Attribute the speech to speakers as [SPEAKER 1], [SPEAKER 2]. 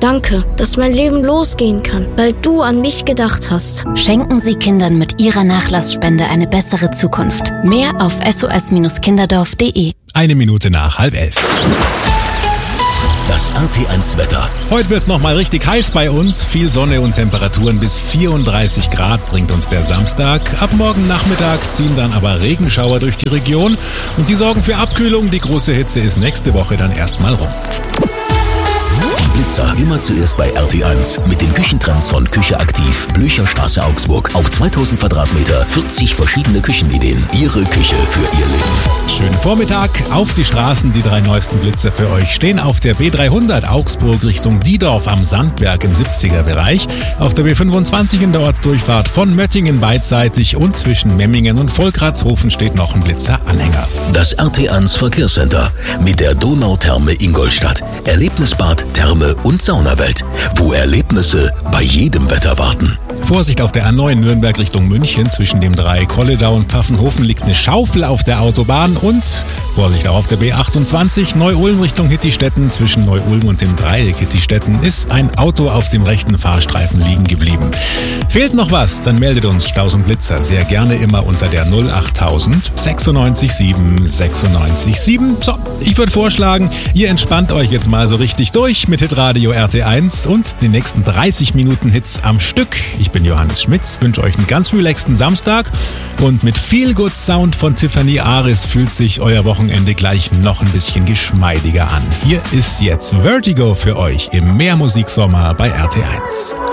[SPEAKER 1] Danke, dass mein Leben losgehen kann, weil du an mich gedacht hast.
[SPEAKER 2] Schenken Sie Kindern mit Ihrer Nachlassspende eine bessere Zukunft. Mehr auf sos-kinderdorf.de.
[SPEAKER 3] 11:01.
[SPEAKER 4] Das RT1 Wetter.
[SPEAKER 3] Heute wird's nochmal richtig heiß bei uns. Viel Sonne und Temperaturen bis 34 Grad bringt uns der Samstag. Ab morgen Nachmittag ziehen dann aber Regenschauer durch die Region. Und die sorgen für Abkühlung. Die große Hitze ist nächste Woche dann erstmal rum.
[SPEAKER 4] Die Blitzer immer zuerst bei RT1 mit den Küchentrends von Küche aktiv, Blücherstraße Augsburg. Auf 2000 Quadratmeter 40 verschiedene Küchenideen. Ihre Küche für Ihr Leben.
[SPEAKER 3] Schönen Vormittag. Auf die Straßen. Die 3 neuesten Blitzer für euch stehen auf der B300 Augsburg Richtung Diedorf am Sandberg im 70er-Bereich. Auf der B25 in der Ortsdurchfahrt von Möttingen beidseitig und zwischen Memmingen und Volkratzhofen steht noch ein Blitzer-Anhänger.
[SPEAKER 4] Das RT1 Verkehrscenter mit der Donautherme Ingolstadt. Erlebnisbad, Therme und Saunawelt, wo Erlebnisse bei jedem Wetter warten.
[SPEAKER 3] Vorsicht auf der A9 Nürnberg Richtung München. Zwischen dem Dreieck Kolledau und Pfaffenhofen liegt eine Schaufel auf der Autobahn. Und Vorsicht auch auf der B28 Neu-Ulm Richtung Hittistetten. Zwischen Neu-Ulm und dem Dreieck Hittistetten ist ein Auto auf dem rechten Fahrstreifen liegen geblieben. Fehlt noch was? Dann meldet uns Staus und Blitzer sehr gerne immer unter der 08000 96 7 96 7. So, ich würde vorschlagen, ihr entspannt euch jetzt mal so richtig durch mit Hitradio RT1 und den nächsten 30 Minuten Hits am Stück. Ich bin Johannes Schmitz, wünsche euch einen ganz relaxten Samstag und mit Feel Good Sound von Tiffany Aris fühlt sich euer Wochenende gleich noch ein bisschen geschmeidiger an. Hier ist jetzt Vertigo für euch im Mehrmusiksommer bei RT1.